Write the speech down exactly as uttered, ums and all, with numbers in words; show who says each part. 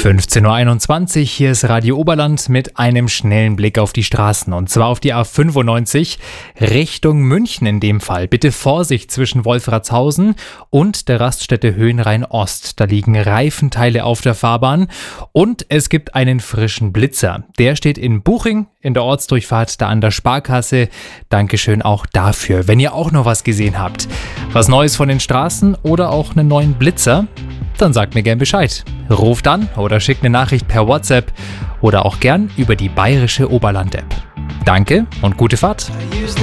Speaker 1: fünfzehn Uhr einundzwanzig, hier ist Radio Oberland mit einem schnellen Blick auf die Straßen. Und zwar auf die A fünfundneunzig Richtung München in dem Fall. Bitte Vorsicht zwischen Wolfratshausen und der Raststätte Höhenrhein-Ost. Da liegen Reifenteile auf der Fahrbahn und es gibt einen frischen Blitzer. Der steht in Buching in der Ortsdurchfahrt da an der Sparkasse. Dankeschön auch dafür. Wenn ihr auch noch was gesehen habt, was Neues von den Straßen oder auch einen neuen Blitzer, dann sagt mir gern Bescheid. Ruft an oder schickt eine Nachricht per WhatsApp oder auch gern über die Bayerische Oberland-App. Danke und gute Fahrt.